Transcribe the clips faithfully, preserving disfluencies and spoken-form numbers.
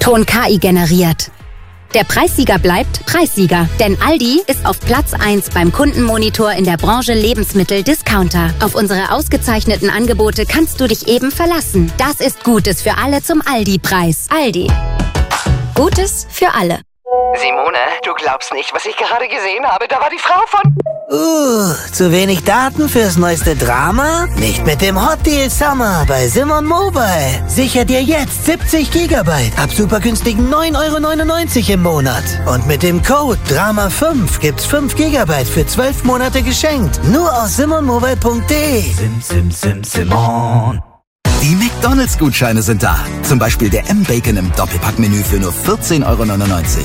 Ton K I generiert. Der Preissieger bleibt Preissieger, denn Aldi ist auf Platz eins beim Kundenmonitor in der Branche Lebensmittel-Discounter. Auf unsere ausgezeichneten Angebote kannst du dich eben verlassen. Das ist Gutes für alle zum Aldi-Preis. Aldi. Gutes für alle. Simone, du glaubst nicht, was ich gerade gesehen habe. Da war die Frau von... Uh, zu wenig Daten fürs neueste Drama? Nicht mit dem Hot Deal Summer bei Simon Mobile. Sicher dir jetzt siebzig Gigabyte ab super günstigen neun Euro neunundneunzig im Monat. Und mit dem Code Drama fünf gibt's fünf Gigabyte für zwölf Monate geschenkt. Nur auf simon mobile punkt de. Sim, sim, sim, Simon. Die McDonalds-Gutscheine sind da. Zum Beispiel der M-Bacon im Doppelpackmenü für nur vierzehn Euro neunundneunzig.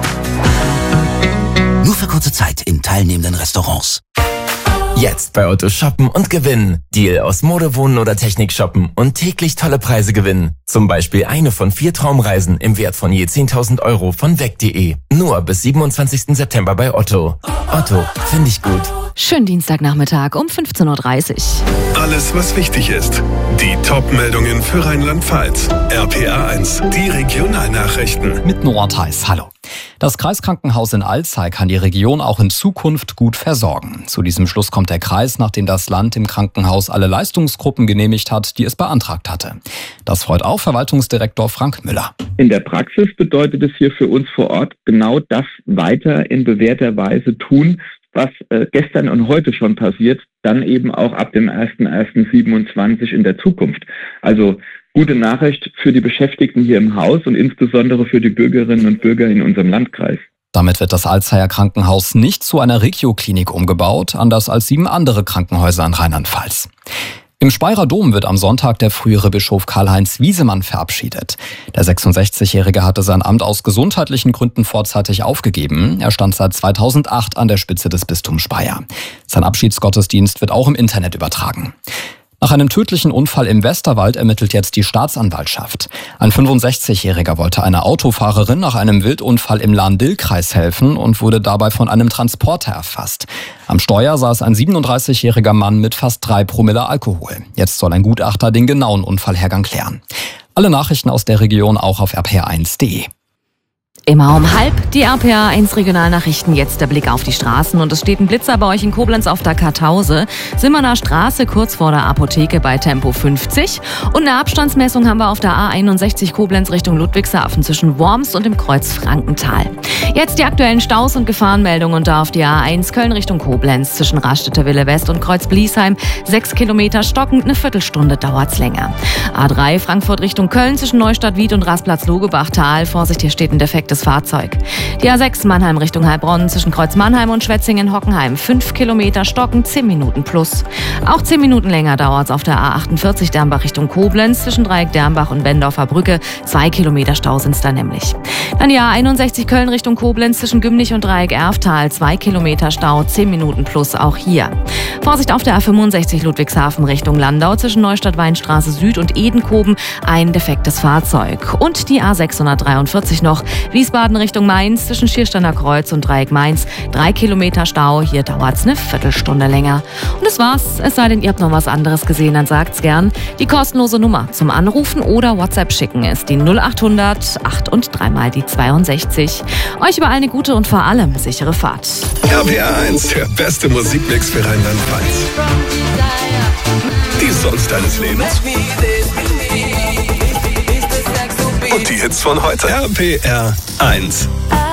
Nur für kurze Zeit in teilnehmenden Restaurants. Jetzt bei Otto shoppen und gewinnen. Deal aus Mode, Wohnen oder Technik shoppen und täglich tolle Preise gewinnen. Zum Beispiel eine von vier Traumreisen im Wert von je zehntausend Euro von weg punkt de. Nur bis siebenundzwanzigsten September bei Otto. Otto, finde ich gut. Schönen Dienstagnachmittag um fünfzehn Uhr dreißig. Alles, was wichtig ist. Die Top-Meldungen für Rheinland-Pfalz. R P A eins, die Regionalnachrichten. Mit Noah Theis, hallo. Das Kreiskrankenhaus in Alzey kann die Region auch in Zukunft gut versorgen. Zu diesem Schluss kommt der Kreis, nachdem das Land im Krankenhaus alle Leistungsgruppen genehmigt hat, die es beantragt hatte. Das freut auch Verwaltungsdirektor Frank Müller. In der Praxis bedeutet es hier für uns vor Ort genau das weiter in bewährter Weise tun, was äh, gestern und heute schon passiert, dann eben auch ab dem ersten ersten siebenundzwanzig in der Zukunft. Also gute Nachricht für die Beschäftigten hier im Haus und insbesondere für die Bürgerinnen und Bürger in unserem Landkreis. Damit wird das Alzeyer Krankenhaus nicht zu einer Regio-Klinik umgebaut, anders als sieben andere Krankenhäuser in Rheinland-Pfalz. Im Speyerer Dom wird am Sonntag der frühere Bischof Karl-Heinz Wiesemann verabschiedet. Der sechsundsechzigjährige hatte sein Amt aus gesundheitlichen Gründen vorzeitig aufgegeben. Er stand seit zweitausendacht an der Spitze des Bistums Speyer. Sein Abschiedsgottesdienst wird auch im Internet übertragen. Nach einem tödlichen Unfall im Westerwald ermittelt jetzt die Staatsanwaltschaft. Ein fünfundsechzigjähriger wollte einer Autofahrerin nach einem Wildunfall im Lahn-Dill-Kreis helfen und wurde dabei von einem Transporter erfasst. Am Steuer saß ein siebenunddreißigjähriger Mann mit fast drei Promille Alkohol. Jetzt soll ein Gutachter den genauen Unfallhergang klären. Alle Nachrichten aus der Region auch auf r p r eins punkt de. Immer um halb die R P A eins Regionalnachrichten. Jetzt der Blick auf die Straßen. Und es steht ein Blitzer bei euch in Koblenz auf der Kartause. Simmerner Straße kurz vor der Apotheke bei Tempo fünfzig. Und eine Abstandsmessung haben wir auf der A einundsechzig Koblenz Richtung Ludwigshafen zwischen Worms und dem Kreuz Frankenthal. Jetzt die aktuellen Staus und Gefahrenmeldungen. Und da auf die A eins Köln Richtung Koblenz zwischen Raststätter Wille West und Kreuz Bliesheim. Sechs Kilometer stockend, eine Viertelstunde dauert's länger. A drei Frankfurt Richtung Köln zwischen Neustadt-Wied und Rastplatz-Logebachtal. Vorsicht, hier steht ein defektes Fahrzeug. Die A sechs Mannheim Richtung Heilbronn zwischen Kreuz Mannheim und Schwetzingen-Hockenheim. Fünf Kilometer stocken, zehn Minuten plus. Auch zehn Minuten länger dauert es auf der A achtundvierzig Dernbach Richtung Koblenz zwischen Dreieck Dernbach und Bendorfer Brücke. Zwei Kilometer Stau sind es da nämlich. Dann die A einundsechzig Köln Richtung Koblenz zwischen Gümnich und Dreieck Erftal. Zwei Kilometer Stau, zehn Minuten plus auch hier. Vorsicht auf der A fünfundsechzig Ludwigshafen Richtung Landau zwischen Neustadt-Weinstraße Süd und Edenkoben. Ein defektes Fahrzeug. Und die A sechshundertdreiundvierzig noch. Wiesbaden Richtung Mainz zwischen Schiersteiner Kreuz und Dreieck Mainz. Drei Kilometer Stau, hier dauert es eine Viertelstunde länger. Und das war's. Es sei denn, ihr habt noch was anderes gesehen, dann sagt's gern. Die kostenlose Nummer zum Anrufen oder WhatsApp schicken ist die null achthundert acht und dreimal die zweiundsechzig. Euch überall eine gute und vor allem sichere Fahrt. R P A eins, der beste Musikmix für Rheinland-Pfalz. Die Songs deines Lebens. Und die Hits von heute. R P R eins.